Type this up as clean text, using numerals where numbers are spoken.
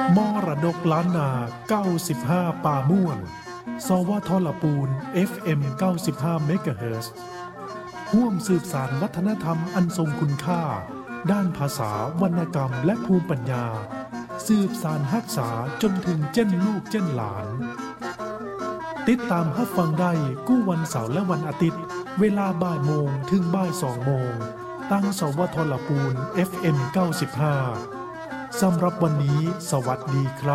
มรดกล้านนา95ป่าม่วนสวทลปูน FM 95เมกะเฮิรตซ์ร่วมสืบสานวัฒนธรรมอันทรงคุณค่าด้านภาษาวรรณกรรมและภูมิปัญญาสืบสานรักษาจนถึงเจ้นลูกเจ้นหลานติดตามรับฟังได้กู้วันเสาร์และวันอาทิตย์เวลาบ่ายโมงถึงบ่าย2โมงตั้งสวทลปูน FM 95สำหรับวันนี้สวัสดีครับ